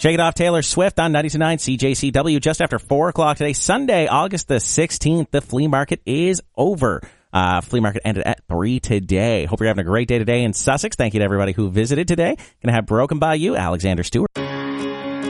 Shake It Off, Taylor Swift on 92.9 CJCW just after 4 o'clock today. Sunday, August the 16th, the flea market is over. Flea market ended at 3 today. Hope you're having a great day today in Sussex. Thank you to everybody who visited today. Gonna have Broken by You, Alexander Stewart.